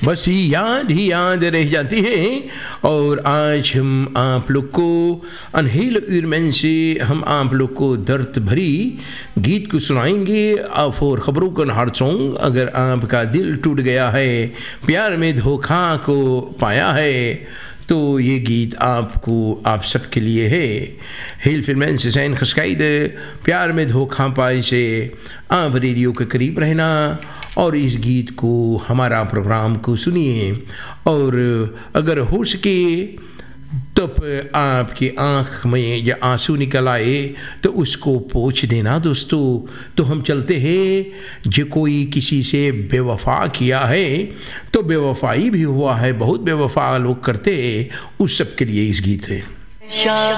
बस याद ही याद रह जाती है। और आज हम आप लोग को अनहेल उर्मन से हम आप लोग को दर्द भरी गीत को सुनाएंगे। और खबरों का हार्ट सॉन्ग, अगर आपका दिल टूट गया है, प्यार में धोखा को पाया है, तो ये गीत आप सबके लिए है। हेल फिल्में से सैन खसकाइद, प्यार में धोखा पाए से आप रेडियो के करीब रहना और इस गीत को हमारा प्रोग्राम को सुनिए। और अगर हो सके तब आपकी आँख में या आंसू निकल आए तो उसको पोंछ देना दोस्तों। तो हम चलते हैं, जो कोई किसी से बेवफा किया है तो बेवफाई भी हुआ है, बहुत बेवफा लोग करते हैं, उस सब के लिए इस गीत है।